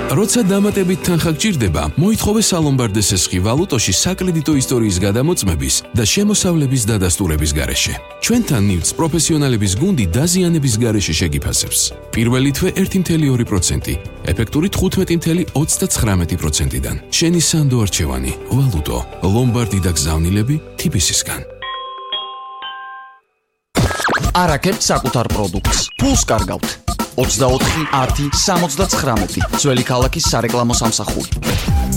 როცა დამატებით თანხა გჭირდება, მოითხოვე სალომბარდეს ესხი ვალუტოში საკრედიტო ისტორიის გადამოწმების და შემოსავლების დადასტურების გარეშე. ჩვენთან ნივთს პროფესიონალების გუნდი დაზიანების გარეშე შეგიფასებს. პირველი თვე 1.2%, ეფექტური 15.39%-დან. შენი სანდო არჩევანი, ვალუტო, ლომბარდი და გზავნილები TBC-სგან. არაკებთ საკუთარ პროდუქტს. ფულს კარგავთ. 24 10 79 ძველი ქალაქის სარეკლამო სამსახური.